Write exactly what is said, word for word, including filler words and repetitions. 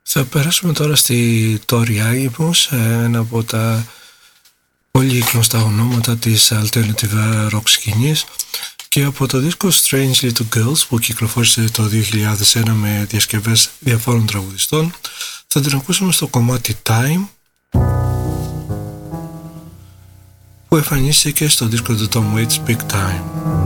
Θα περάσουμε τώρα στη Tori Amos, ένα από τα πολύ γνωστά ονόματα της alternative rock σκηνής, και από το δίσκο Strange Little Girls που κυκλοφόρησε το δύο χιλιάδες ένα με διασκευές διαφόρων τραγουδιστών θα την ακούσουμε στο κομμάτι Time, που εμφανίστηκε στο δίσκο του Tom Waits Big Time.